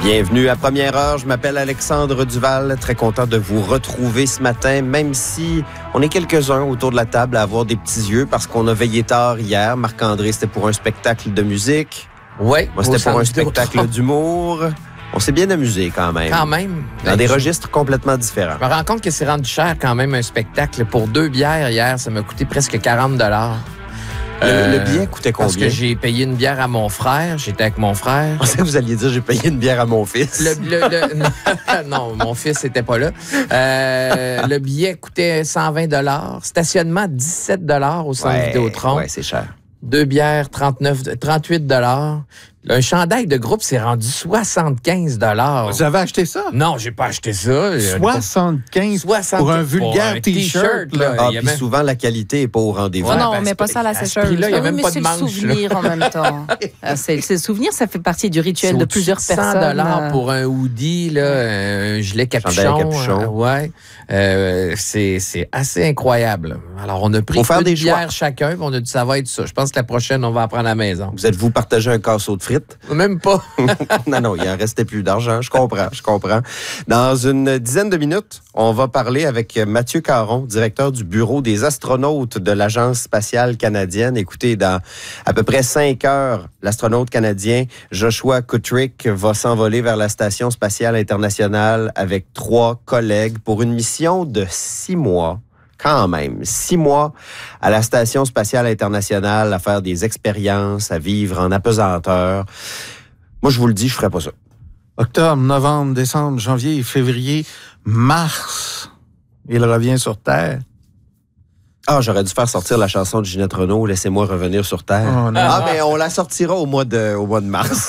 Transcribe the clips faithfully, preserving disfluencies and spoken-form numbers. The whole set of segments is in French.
Bienvenue à Première Heure, je m'appelle Alexandre Duval, très content de vous retrouver ce matin, même si on est quelques-uns autour de la table à avoir des petits yeux parce qu'on a veillé tard hier. Marc-André, c'était pour un spectacle de musique. Oui. Moi, c'était pour un spectacle d'humour. On s'est bien amusé quand même. Quand même. Dans ben, des je... registres complètement différents. Je me rends compte que c'est rendu cher quand même un spectacle. Pour deux bières hier, ça m'a coûté presque quarante dollars. Le, euh, le billet coûtait combien? Parce que j'ai payé une bière à mon frère. J'étais avec mon frère. Je pensais que vous alliez dire j'ai payé une bière à mon fils. Le, le, le, non, mon fils n'était pas là. Euh, le billet coûtait cent vingt dollars. Stationnement, dix-sept dollars au centre ouais, Vidéotron. Oui, c'est cher. Deux bières, trente-neuf, trente-huit dollars. Un chandail de groupe s'est rendu soixante-quinze dollars. Vous avez acheté ça? Non, j'ai pas acheté ça. soixante-quinze soixante pour un vulgaire pour un t-shirt. t-shirt là. Ah, puis même... souvent, la qualité n'est pas au rendez-vous. Ouais, non, ben, on met pas ça à la sécheuse. Il n'y a oui, même mais pas c'est de manche. le souvenir là. en même temps. c'est, c'est le souvenir, ça fait partie du rituel c'est de plusieurs personnes. cent dollars pour un hoodie, là, un gilet capuchon. capuchon. Euh, ouais. Euh, c'est, c'est assez incroyable. Alors, on a pris faire une des bière choix. chacun, puis on a dit ça va être ça. Je pense que la prochaine, on va en prendre à la maison. Vous êtes-vous partagé un casseau de frites? Même pas. non, non, il en restait plus d'argent. Je comprends, je comprends. Dans une dizaine de minutes, on va parler avec Mathieu Caron, directeur du bureau des astronautes de l'Agence spatiale canadienne. Écoutez, dans à peu près cinq heures, l'astronaute canadien Joshua Kutrick va s'envoler vers la Station spatiale internationale avec trois collègues pour une mission de six mois. Quand même, six mois à la Station spatiale internationale à faire des expériences, à vivre en apesanteur. Moi, je vous le dis, je ferais pas ça. Octobre, novembre, décembre, janvier, février, mars. Il revient sur Terre. Ah, j'aurais dû faire sortir la chanson de Ginette Renault, Laissez-moi revenir sur Terre. Oh, non. Ah, mais on la sortira au mois de, au mois de mars.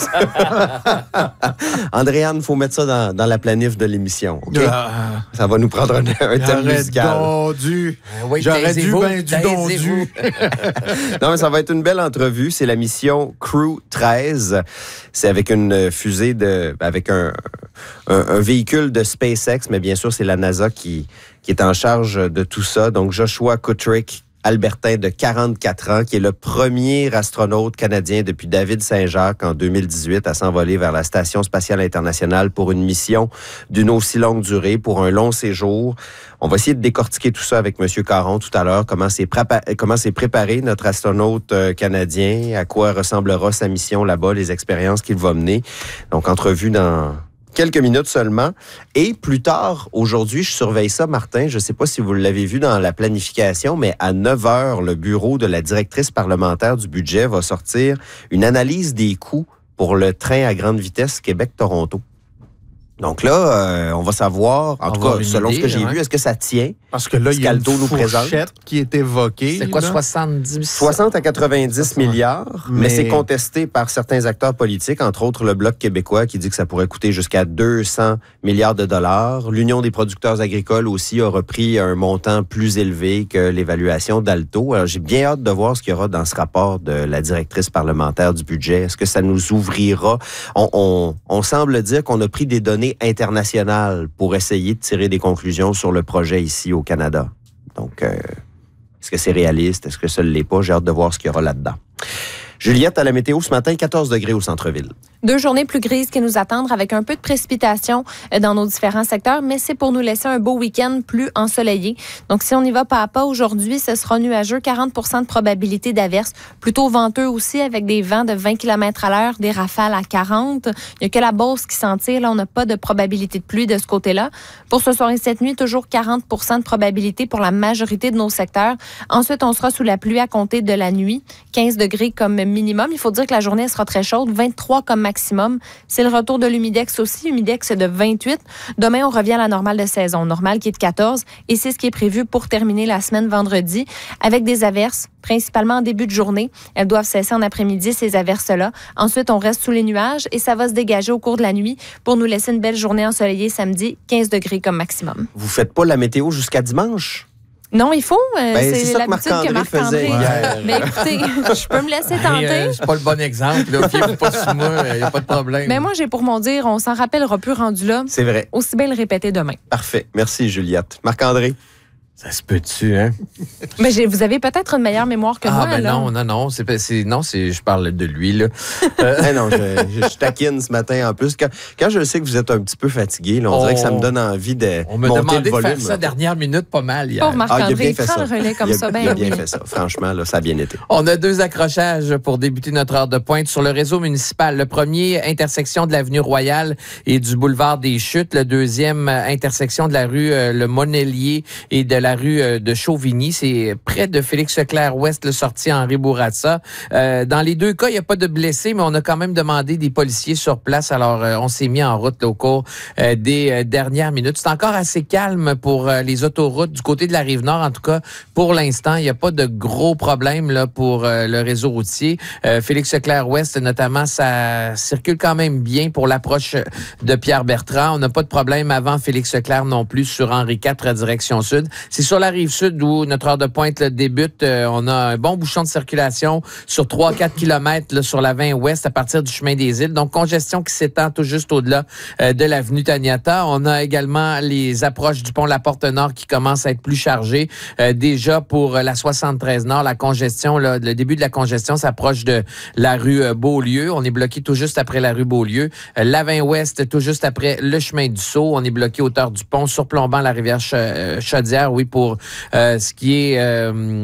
Andréane, il faut mettre ça dans, dans la planif de l'émission. Okay? Ah, ça va nous prendre un, un thème musical. Donc dû. Oui, J'aurais dû taisez-vous, ben du don taisez-vous. dû. Non, mais ça va être une belle entrevue. C'est la mission Crew treize. C'est avec une fusée de, avec un, un, un véhicule de SpaceX, mais bien sûr, c'est la NASA qui, qui est en charge de tout ça. Donc, Joshua Kutrick, Albertain de quarante-quatre ans, qui est le premier astronaute canadien depuis David Saint-Jacques en deux mille dix-huit à s'envoler vers la Station spatiale internationale pour une mission d'une aussi longue durée, pour un long séjour. On va essayer de décortiquer tout ça avec M. Caron tout à l'heure, comment c'est, prépa- comment c'est préparé notre astronaute euh, canadien, à quoi ressemblera sa mission là-bas, les expériences qu'il va mener. Donc, entrevue dans quelques minutes seulement. Et plus tard, aujourd'hui, je surveille ça, Martin, je ne sais pas si vous l'avez vu dans la planification, mais à neuf heures, le bureau de la directrice parlementaire du budget va sortir une analyse des coûts pour le train à grande vitesse Québec-Toronto. Donc là, euh, on va savoir, en On tout va cas, avoir une selon idée, ce que j'ai ouais. vu, est-ce que ça tient? Parce que là, il y a une Scalto nous présente. fourchette qui est évoquée. C'est quoi, là? soixante-dix? soixante à quatre-vingt-dix milliards, mais, Mais- c'est contesté par certains acteurs politiques, entre autres le Bloc québécois qui dit que ça pourrait coûter jusqu'à deux cents milliards de dollars. L'Union des producteurs agricoles aussi a repris un montant plus élevé que l'évaluation d'Alto. Alors, j'ai bien hâte de voir ce qu'il y aura dans ce rapport de la directrice parlementaire du budget. Est-ce que ça nous ouvrira? On, on, on semble dire qu'on a pris des données internationales pour essayer de tirer des conclusions sur le projet ici au Canada. Donc, euh, est-ce que c'est réaliste? Est-ce que ça ne l'est pas? J'ai hâte de voir ce qu'il y aura là-dedans. Juliette, à la météo ce matin, quatorze degrés au centre-ville. Deux journées plus grises qui nous attendent avec un peu de précipitation dans nos différents secteurs, mais c'est pour nous laisser un beau week-end plus ensoleillé. Donc, si on y va pas à pas aujourd'hui, ce sera nuageux, quarante pour cent de probabilité d'averse, plutôt venteux aussi avec des vents de vingt kilomètres à l'heure, des rafales à quarante. Il n'y a que la Beauce qui s'en tire. Là, on n'a pas de probabilité de pluie de ce côté-là. Pour ce soir et cette nuit, toujours quarante pour cent de probabilité pour la majorité de nos secteurs. Ensuite, on sera sous la pluie à compter de la nuit, quinze degrés comme minimum. Il faut dire que la journée sera très chaude, vingt-trois comme maximum. C'est le retour de l'humidex aussi. Humidex de vingt-huit. Demain, on revient à la normale de saison. Normale qui est de quatorze. Et c'est ce qui est prévu pour terminer la semaine vendredi avec des averses, principalement en début de journée. Elles doivent cesser en après-midi, ces averses-là. Ensuite, on reste sous les nuages et ça va se dégager au cours de la nuit pour nous laisser une belle journée ensoleillée samedi, quinze degrés comme maximum. Vous faites pas la météo jusqu'à dimanche? Non, il faut. Euh, Ben, c'est c'est ça que l'habitude que Marc-André Marc-André. faisait hier. Mais écoutez, je peux me laisser Hey, tenter. euh, c'est pas le bon exemple. Là. Fiez-vous pas sur moi, il n'y a pas de problème. Mais moi, j'ai pour mon dire, on s'en rappellera plus rendu là. C'est vrai. Aussi bien le répéter demain. Parfait. Merci, Juliette. Marc-André? Ça se peut-tu, hein? Mais j'ai, vous avez peut-être une meilleure mémoire que ah, moi, ben là. non, non, non. C'est, c'est, non, c'est, je parle de lui, là. Euh, hey non, je, je, je taquine ce matin en plus. Quand, quand je sais que vous êtes un petit peu fatigué, là, on, on dirait que ça me donne envie de on me monter demandé le volume. De faire ça dernière minute pas mal hier. Pauvre Marc-André, ah, il a bien il fait prend ça. le relais comme il a, ça. Ben il a bien oui. fait ça. Franchement, là, ça a bien été. On a deux accrochages pour débuter notre heure de pointe sur le réseau municipal. Le premier, intersection de l'avenue Royale et du boulevard des Chutes. Le deuxième, intersection de la rue euh, Le Monelier et de la rue euh, de Chauvigny. C'est près de Félix-Leclerc-Ouest, le sortie Henri Bourassa. Euh, dans les deux cas, il n'y a pas de blessés, mais on a quand même demandé des policiers sur place. Alors, euh, on s'est mis en route là, au cours euh, des euh, dernières minutes. C'est encore assez calme pour euh, les autoroutes du côté de la Rive-Nord. En tout cas, pour l'instant, il n'y a pas de gros problèmes là, pour euh, le réseau routier. Euh, Félix-Leclerc-Ouest, notamment, ça circule quand même bien pour l'approche de Pierre-Bertrand. On n'a pas de problème avant Félix-Leclerc non plus sur Henri quatre, direction sud. C'est sur la Rive-Sud où notre heure de pointe là, débute. Euh, on a un bon bouchon de circulation sur trois à quatre kilomètres là, sur la vingt ouest à partir du chemin des Îles. Donc, congestion qui s'étend tout juste au-delà euh, de l'avenue Taniata. On a également les approches du pont La Porte-Nord qui commencent à être plus chargées. Euh, déjà pour la soixante-treize Nord, la congestion, là, le début de la congestion s'approche de la rue euh, Beaulieu. On est bloqué tout juste après la rue Beaulieu. Euh, la vingt ouest, tout juste après le chemin du Sceau. On est bloqué hauteur du pont, surplombant la rivière Chaudière, oui, pour euh, ce qui est euh,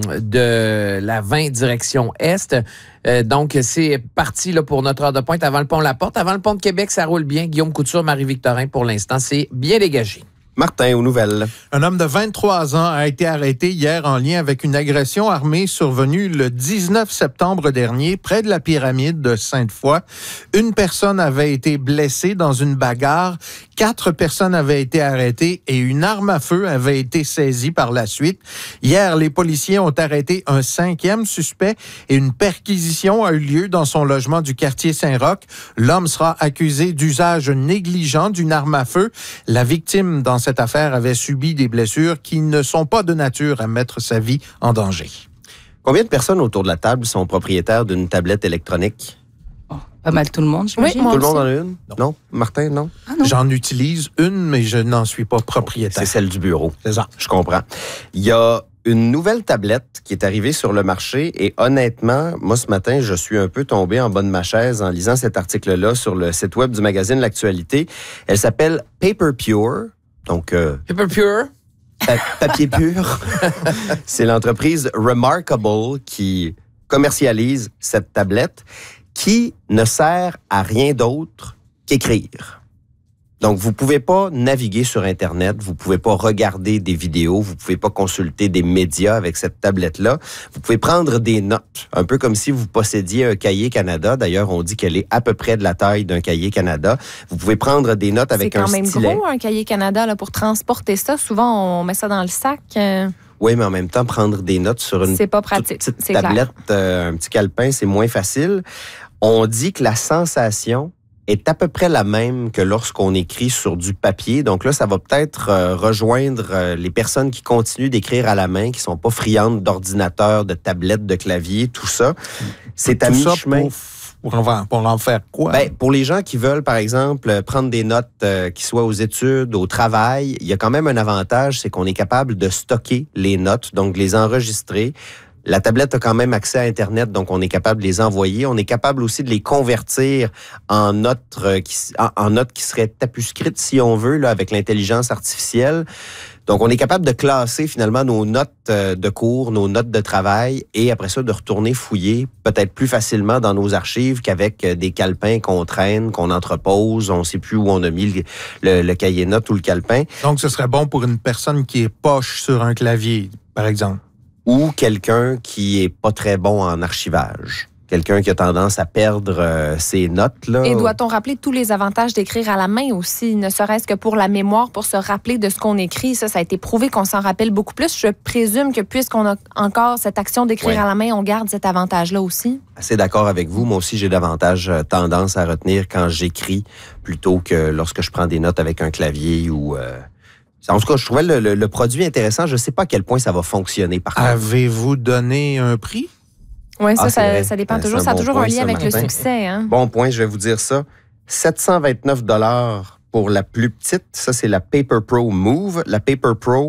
de la vingt direction Est. Euh, donc, c'est parti là, pour notre heure de pointe avant le pont La Porte. Avant le pont de Québec, ça roule bien. Guillaume Couture, Marie-Victorin, pour l'instant, c'est bien dégagé. Martin, aux nouvelles. Un homme de vingt-trois ans a été arrêté hier en lien avec une agression armée survenue le dix-neuf septembre dernier près de la pyramide de Sainte-Foy. Une personne avait été blessée dans une bagarre, quatre personnes avaient été arrêtées et une arme à feu avait été saisie par la suite. Hier, les policiers ont arrêté un cinquième suspect et une perquisition a eu lieu dans son logement du quartier Saint-Roch. L'homme sera accusé d'usage négligent d'une arme à feu. La victime dans cette affaire avait subi des blessures qui ne sont pas de nature à mettre sa vie en danger. Combien de personnes autour de la table sont propriétaires d'une tablette électronique? Oh, pas mal tout le monde, j'imagine. Oui, moi Tout le aussi. monde en a une? Non. non? Martin, non? Ah non. J'en utilise une, mais je n'en suis pas propriétaire. C'est celle du bureau. C'est ça. Je comprends. Il y a une nouvelle tablette qui est arrivée sur le marché et honnêtement, moi ce matin, je suis un peu tombé en bas de ma chaise en lisant cet article-là sur le site web du magazine L'Actualité. Elle s'appelle Paper Pure. Donc, euh, Paper Pure. pa- papier pur. C'est l'entreprise Remarkable qui commercialise cette tablette qui ne sert à rien d'autre qu'écrire. Donc, vous pouvez pas naviguer sur Internet, vous pouvez pas regarder des vidéos, vous pouvez pas consulter des médias avec cette tablette-là. Vous pouvez prendre des notes, un peu comme si vous possédiez un cahier Canada. D'ailleurs, on dit qu'elle est à peu près de la taille d'un cahier Canada. Vous pouvez prendre des notes avec un C'est quand même stylet. gros, un cahier Canada, là, pour transporter ça. Souvent, on met ça dans le sac. Euh, Oui, mais en même temps, prendre des notes sur une c'est pas toute pratique. petite C'est tablette, clair. euh, un petit calepin, c'est moins facile. On dit que la sensation est à peu près la même que lorsqu'on écrit sur du papier. Donc là, ça va peut-être euh, rejoindre euh, les personnes qui continuent d'écrire à la main, qui sont pas friandes d'ordinateur, de tablettes, de clavier, tout ça. C'est à Tout ça mi-chemin. pour, pour, en, pour en faire quoi? Ben, pour les gens qui veulent, par exemple, prendre des notes euh, qui soient aux études, au travail, il y a quand même un avantage, c'est qu'on est capable de stocker les notes, donc de les enregistrer. La tablette a quand même accès à Internet, donc on est capable de les envoyer. On est capable aussi de les convertir en notes, euh, qui, en, en notes qui seraient tapuscrites, si on veut, là, avec l'intelligence artificielle. Donc, on est capable de classer finalement nos notes euh, de cours, nos notes de travail, et après ça, de retourner fouiller peut-être plus facilement dans nos archives qu'avec euh, des calepins qu'on traîne, qu'on entrepose. On ne sait plus où on a mis le, le, le cahier notes ou le calepin. Donc, ce serait bon pour une personne qui est poche sur un clavier, par exemple. Ou quelqu'un qui est pas très bon en archivage. Quelqu'un qui a tendance à perdre euh, ses notes. Là. Et doit-on rappeler tous les avantages d'écrire à la main aussi, ne serait-ce que pour la mémoire, pour se rappeler de ce qu'on écrit? Ça, ça a été prouvé qu'on s'en rappelle beaucoup plus. Je présume que puisqu'on a encore cette action d'écrire Ouais. à la main, on garde cet avantage-là aussi. Assez d'accord avec vous. Moi aussi, j'ai davantage euh, tendance à retenir quand j'écris plutôt que lorsque je prends des notes avec un clavier ou... Euh... En tout cas, je trouvais le, le, le produit intéressant. Je ne sais pas à quel point ça va fonctionner, par contre. Avez-vous donné un prix? Oui, ça, Ah, c'est ça, vrai. ça dépend Ben, toujours. c'est Ça un a bon toujours point, un lien ça, avec le Martin. succès. Hein? Bon point, je vais vous dire ça. sept cent vingt-neuf dollars pour la plus petite. Ça, c'est la Paper Pro Move. La Paper Pro,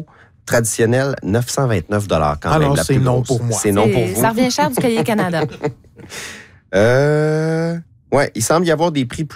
traditionnel, neuf cent vingt-neuf dollars quand Alors, même. La c'est plus non grosse. pour moi. C'est non pour vous. Ça revient cher du Cahier Canada. Euh, ouais, il semble y avoir des prix plus